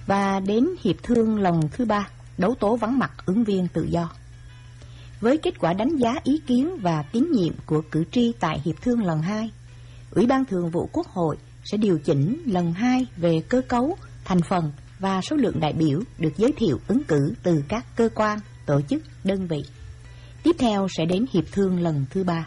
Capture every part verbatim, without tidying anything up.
Và đến hiệp thương lần thứ ba, đấu tố vắng mặt ứng viên tự do. Với kết quả đánh giá ý kiến và tín nhiệm của cử tri tại hiệp thương lần hai, Ủy ban Thường vụ Quốc hội sẽ điều chỉnh lần hai về cơ cấu, thành phần và số lượng đại biểu được giới thiệu ứng cử từ các cơ quan, tổ chức, đơn vị. Tiếp theo sẽ đến hiệp thương lần thứ ba.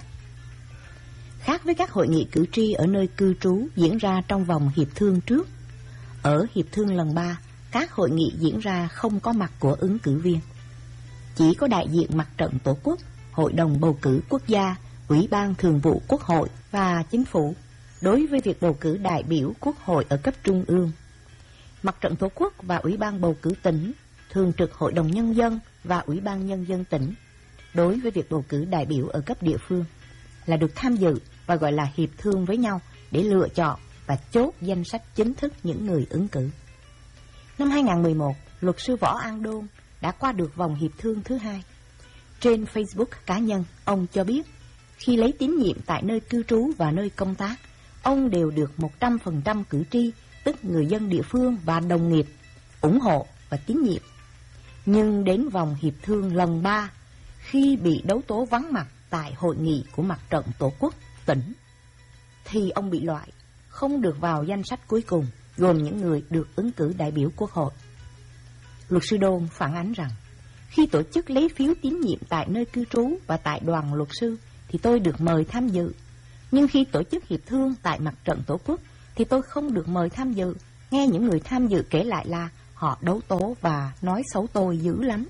Khác với các hội nghị cử tri ở nơi cư trú diễn ra trong vòng hiệp thương trước, ở hiệp thương lần ba, các hội nghị diễn ra không có mặt của ứng cử viên. Chỉ có đại diện Mặt trận Tổ quốc, Hội đồng bầu cử quốc gia, Ủy ban Thường vụ Quốc hội và Chính phủ đối với việc bầu cử đại biểu Quốc hội ở cấp trung ương. Mặt trận Tổ quốc và Ủy ban bầu cử tỉnh, Thường trực Hội đồng Nhân dân và Ủy ban Nhân dân tỉnh đối với việc bầu cử đại biểu ở cấp địa phương là được tham dự và gọi là hiệp thương với nhau để lựa chọn và chốt danh sách chính thức những người ứng cử. Năm hai nghìn không trăm mười một, luật sư Võ An Đôn đã qua được vòng hiệp thương thứ hai. Trên Facebook cá nhân, ông cho biết khi lấy tín nhiệm tại nơi cư trú và nơi công tác, ông đều được một trăm phần trăm cử tri, tức người dân địa phương và đồng nghiệp, ủng hộ và tín nhiệm. Nhưng đến vòng hiệp thương lần ba, khi bị đấu tố vắng mặt tại hội nghị của Mặt trận Tổ quốc tỉnh, thì ông bị loại, không được vào danh sách cuối cùng gồm những người được ứng cử đại biểu Quốc hội. Luật sư Đôn phản ánh rằng, khi tổ chức lấy phiếu tín nhiệm tại nơi cư trú và tại đoàn luật sư thì tôi được mời tham dự. Nhưng khi tổ chức hiệp thương tại Mặt trận Tổ quốc thì tôi không được mời tham dự. Nghe những người tham dự kể lại là họ đấu tố và nói xấu tôi dữ lắm.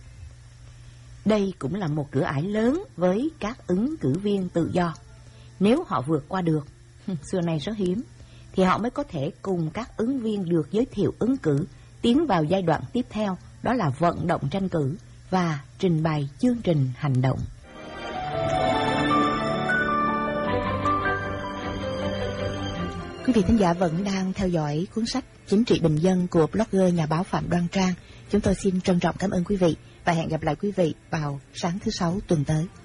Đây cũng là một cửa ải lớn với các ứng cử viên tự do. Nếu họ vượt qua được, xưa nay rất hiếm, thì họ mới có thể cùng các ứng viên được giới thiệu ứng cử tiến vào giai đoạn tiếp theo, đó là vận động tranh cử và trình bày chương trình hành động. Quý vị thính giả vẫn đang theo dõi cuốn sách Chính trị bình dân của blogger nhà báo Phạm Đoan Trang. Chúng tôi xin trân trọng cảm ơn quý vị và hẹn gặp lại quý vị vào sáng thứ Sáu tuần tới.